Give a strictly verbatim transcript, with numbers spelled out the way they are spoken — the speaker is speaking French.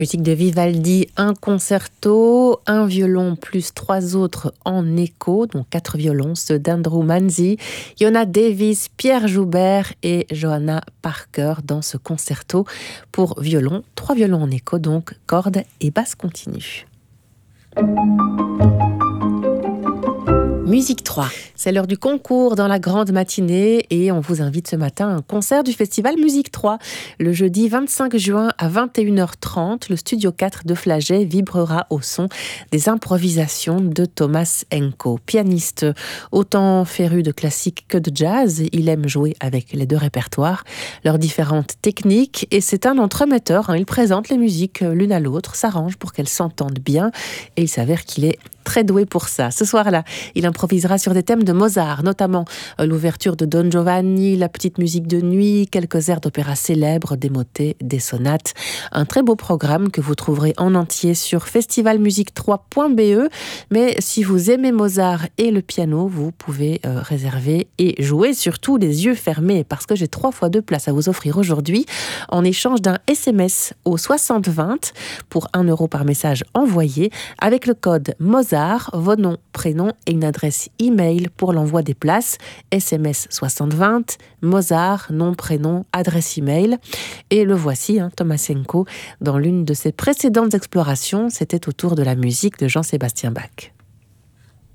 Musique de Vivaldi, un concerto, un violon plus trois autres en écho, donc quatre violons, ceux d'Andrew Manzi, Yona Davis, Pierre Joubert et Johanna Parker dans ce concerto pour violon, trois violons en écho, donc cordes et basse continue. Musique trois. C'est l'heure du concours dans la grande matinée et on vous invite ce matin à un concert du festival Musique trois. Le jeudi vingt-cinq juin à vingt et une heures trente, le studio quatre de Flagey vibrera au son des improvisations de Thomas Henko. Pianiste autant féru de classique que de jazz, il aime jouer avec les deux répertoires, leurs différentes techniques et c'est un entremetteur. Hein, il présente les musiques l'une à l'autre, s'arrange pour qu'elles s'entendent bien et il s'avère qu'il est très doué pour ça. Ce soir-là, il improvisera sur des thèmes de Mozart, notamment l'ouverture de Don Giovanni, la petite musique de nuit, quelques airs d'opéra célèbres, des motets, des sonates. Un très beau programme que vous trouverez en entier sur festival musique trois point b e. Mais si vous aimez Mozart et le piano, vous pouvez euh, réserver et jouer surtout les yeux fermés parce que j'ai trois fois deux places à vous offrir aujourd'hui en échange d'un S M S au soixante vingt pour un euro par message envoyé avec le code Mozart, vos noms, prénoms et une adresse e-mail pour l'envoi des places. S M S soixante vingt, Mozart, nom, prénom, adresse e-mail. Et le voici, hein, Thomas Henko, dans l'une de ses précédentes explorations, c'était autour de la musique de Jean-Sébastien Bach.